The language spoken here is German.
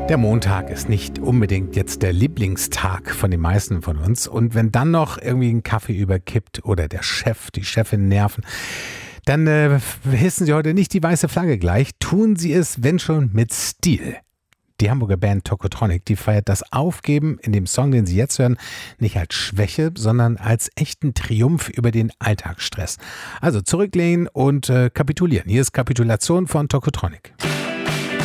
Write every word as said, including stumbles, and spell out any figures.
Der Montag ist nicht unbedingt jetzt der Lieblingstag von den meisten von uns. Und wenn dann noch irgendwie ein Kaffee überkippt oder der Chef, die Chefin nerven, dann äh, hissen Sie heute nicht die weiße Flagge gleich. Tun Sie es, wenn schon, mit Stil. Die Hamburger Band Tokotronic, die feiert das Aufgeben in dem Song, den Sie jetzt hören, nicht als Schwäche, sondern als echten Triumph über den Alltagsstress. Also zurücklehnen und äh, kapitulieren. Hier ist Kapitulation von Tokotronic.